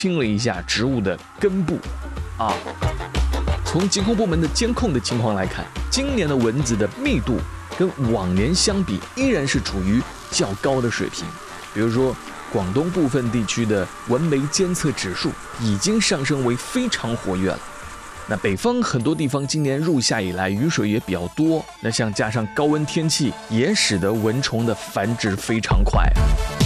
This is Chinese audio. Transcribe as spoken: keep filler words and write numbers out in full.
清了一下植物的根部啊。从疾控部门的监控的情况来看，今年的蚊子的密度跟往年相比依然是处于较高的水平。比如说广东部分地区的蚊媒监测指数已经上升为非常活跃了。那北方很多地方今年入夏以来雨水也比较多，那像加上高温天气，也使得蚊虫的繁殖非常快。